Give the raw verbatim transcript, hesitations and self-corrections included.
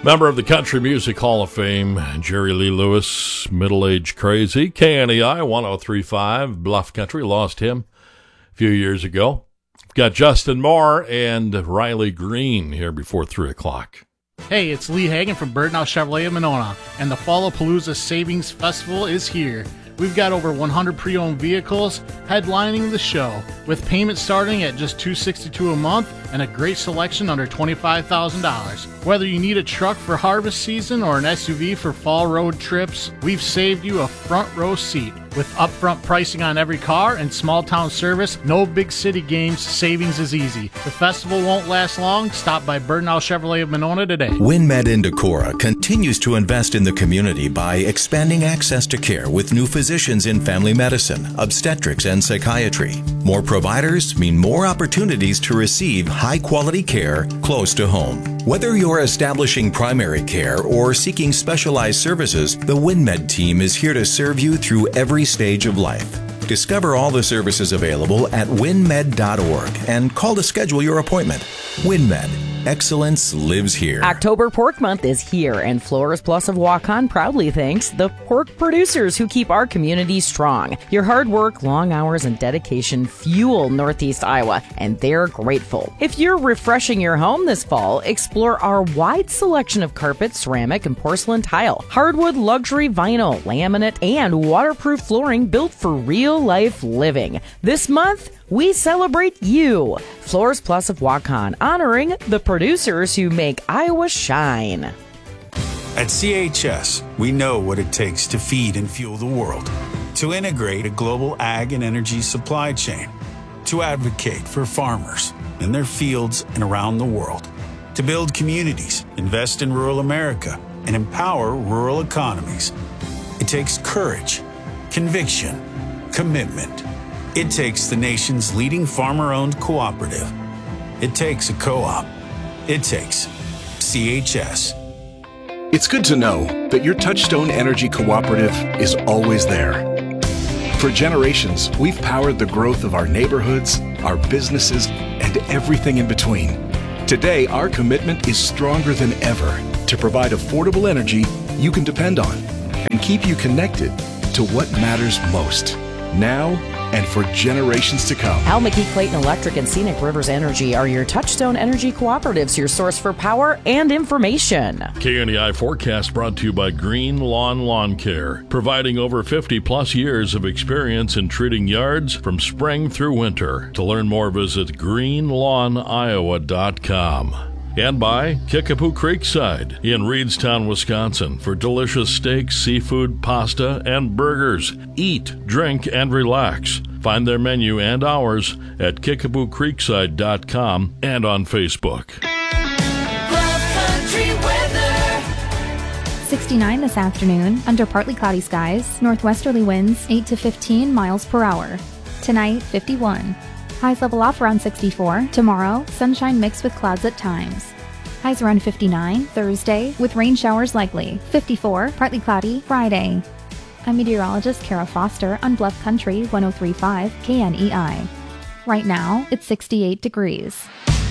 Member of the Country Music Hall of Fame, Jerry Lee Lewis, middle-aged crazy. K N E I one oh three point five, Bluff Country, lost him a few years ago. We've got Justin Moore and Riley Green here before three o'clock. Hey, it's Lee Hagan from Birdnow Chevrolet of Monona, and the Fallapalooza Savings Festival is here. We've got over one hundred pre-owned vehicles headlining the show, with payments starting at just two hundred sixty-two dollars a month and a great selection under twenty-five thousand dollars. Whether you need a truck for harvest season or an S U V for fall road trips, we've saved you a front row seat. With upfront pricing on every car and small town service, no big city games, savings is easy. The festival won't last long. Stop by Birdnow Chevrolet of Monona today. WinMed in Decorah continues to invest in the community by expanding access to care with new physicians in family medicine, obstetrics, and psychiatry. More providers mean more opportunities to receive high-quality care close to home. Whether you're establishing primary care or seeking specialized services, the WinMed team is here to serve you through every stage of life. Discover all the services available at winmed dot org and call to schedule your appointment. WinMed. Excellence lives here. October Pork Month is here, and Flores Plus of Waukon proudly thanks the pork producers who keep our community strong. Your hard work, long hours, and dedication fuel Northeast Iowa, and they're grateful. If you're refreshing your home this fall, explore our wide selection of carpet, ceramic, and porcelain tile, hardwood, luxury vinyl, laminate, and waterproof flooring built for real-life living. This month, we celebrate you. Floors Plus of Waukon, honoring the producers who make Iowa shine. At C H S, we know what it takes to feed and fuel the world, to integrate a global ag and energy supply chain, to advocate for farmers in their fields and around the world, to build communities, invest in rural America, and empower rural economies. It takes courage, conviction, commitment. It takes the nation's leading farmer-owned cooperative. It takes a co-op. It takes C H S. It's good to know that your Touchstone Energy Cooperative is always there. For generations, we've powered the growth of our neighborhoods, our businesses, and everything in between. Today, our commitment is stronger than ever to provide affordable energy you can depend on and keep you connected to what matters most, now and for generations to come. Al McKee Clayton Electric and Scenic Rivers Energy are your Touchstone Energy Cooperatives, your source for power and information. K N E I forecast brought to you by Green Lawn Lawn Care, providing over fifty plus years of experience in treating yards from spring through winter. To learn more, visit green lawn iowa dot com. And by Kickapoo Creekside in Reedstown, Wisconsin, for delicious steaks, seafood, pasta, and burgers. Eat, drink, and relax. Find their menu and hours at kickapoo creekside dot com and on Facebook. Country weather. sixty-nine this afternoon, under partly cloudy skies, northwesterly winds eight to fifteen miles per hour. Tonight, fifty-one. Highs level off around sixty-four. Tomorrow, sunshine mixed with clouds at times. Highs around fifty-nine. Thursday, with rain showers likely. fifty-four. Partly cloudy. Friday. I'm meteorologist Kara Foster on Bluff Country one oh three point five K N E I. Right now, it's sixty-eight degrees.